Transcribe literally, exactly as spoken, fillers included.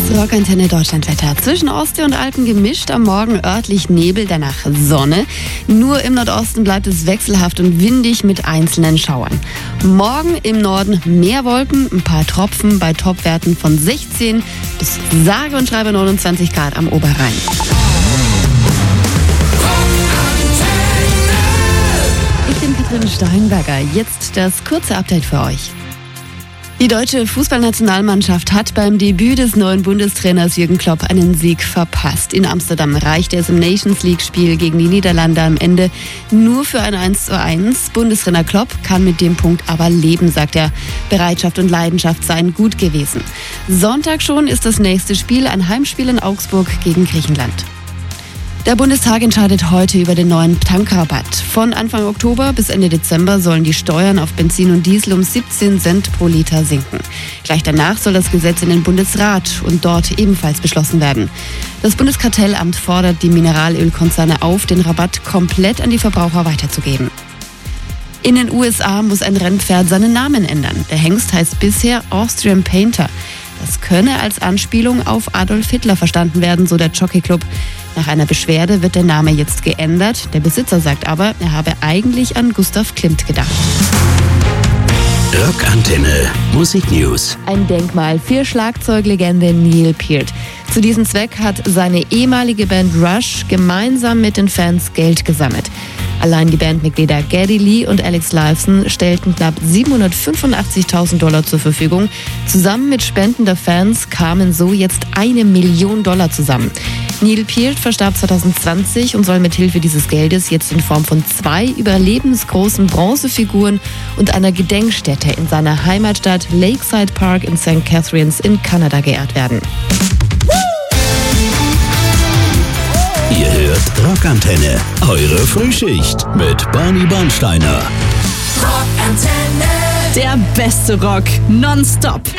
Rockantenne Deutschlandwetter. Zwischen Ostsee und Alpen gemischt, am Morgen örtlich Nebel, danach Sonne. Nur im Nordosten bleibt es wechselhaft und windig mit einzelnen Schauern. Morgen im Norden mehr Wolken, ein paar Tropfen bei Topwerten von sechzehn bis sage und schreibe neunundzwanzig Grad am Oberrhein. Ich bin Katrin Steinberger. Jetzt das kurze Update für euch. Die deutsche Fußballnationalmannschaft hat beim Debüt des neuen Bundestrainers Jürgen Klopp einen Sieg verpasst. In Amsterdam reichte es im Nations League-Spiel gegen die Niederlande am Ende nur für ein eins zu eins. Bundestrainer Klopp kann mit dem Punkt aber leben, sagt er. Bereitschaft und Leidenschaft seien gut gewesen. Sonntag schon ist das nächste Spiel, ein Heimspiel in Augsburg gegen Griechenland. Der Bundestag entscheidet heute über den neuen Tankrabatt. Von Anfang Oktober bis Ende Dezember sollen die Steuern auf Benzin und Diesel um siebzehn Cent pro Liter sinken. Gleich danach soll das Gesetz in den Bundesrat und dort ebenfalls beschlossen werden. Das Bundeskartellamt fordert die Mineralölkonzerne auf, den Rabatt komplett an die Verbraucher weiterzugeben. In den U S A muss ein Rennpferd seinen Namen ändern. Der Hengst heißt bisher Austrian Painter. Das könne als Anspielung auf Adolf Hitler verstanden werden, so der Jockey Club. Nach einer Beschwerde wird der Name jetzt geändert. Der Besitzer sagt aber, er habe eigentlich an Gustav Klimt gedacht. Rockantenne Musiknews. Ein Denkmal für Schlagzeuglegende Neil Peart. Zu diesem Zweck hat seine ehemalige Band Rush gemeinsam mit den Fans Geld gesammelt. Allein die Bandmitglieder Geddy Lee und Alex Lifeson stellten knapp siebenhundertfünfundachtzigtausend Dollar zur Verfügung. Zusammen mit Spenden der Fans kamen so jetzt eine Million Dollar zusammen. Neil Peart verstarb zwanzig zwanzig und soll mit Hilfe dieses Geldes jetzt in Form von zwei überlebensgroßen Bronzefiguren und einer Gedenkstätte in seiner Heimatstadt Lakeside Park in Sankt Catharines in Kanada geehrt werden. Ihr hört Rockantenne, eure Frühschicht mit Barney Bernsteiner. Rockantenne. Der beste Rock nonstop.